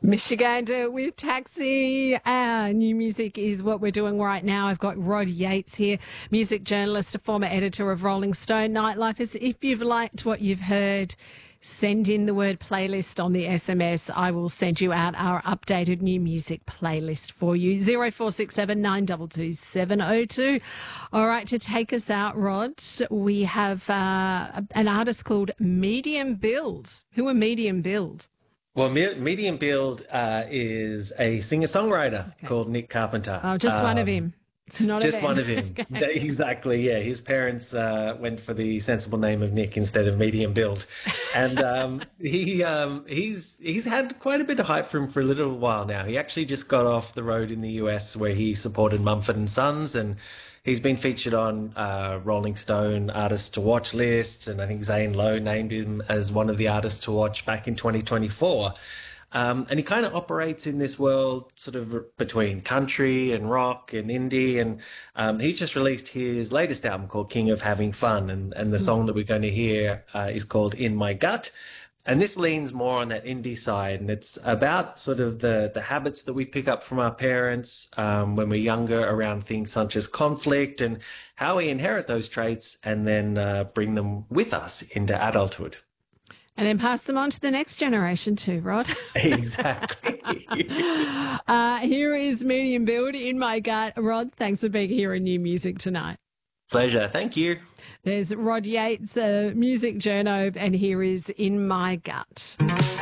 Michigander with Taxi. New music is what we're doing right now. I've got Rod Yates here, music journalist, a former editor of Rolling Stone Nightlife. If you've liked what you've heard, send in the word playlist on the SMS. I will send you out our updated new music playlist for you. 0467 922 702. All right, to take us out, Rod, we have an artist called Medium Build. Who are Medium Build? Well, Medium Build is a singer-songwriter called Nick Carpenter. Oh, just one of him. It's not just a one of him. Okay. Exactly, yeah. His parents went for the sensible name of Nick instead of Medium Build. And he's had quite a bit of hype for a little while now. He actually just got off the road in the US where he supported Mumford & Sons, and he's been featured on Rolling Stone Artists to Watch lists, and I think Zane Lowe named him as one of the artists to watch back in 2024. And he kind of operates in this world sort of between country and rock and indie. And he's just released his latest album called King of Having Fun. And the song that we're going to hear is called In My Gut. And this leans more on that indie side. And it's about sort of the habits that we pick up from our parents when we're younger around things such as conflict and how we inherit those traits and then bring them with us into adulthood. And then pass them on to the next generation too, Rod. Exactly. Here is Medium Build, In My Gut. Rod, thanks for being here in New Music tonight. Pleasure. Thank you. There's Rod Yates, music journo, and here is In My Gut.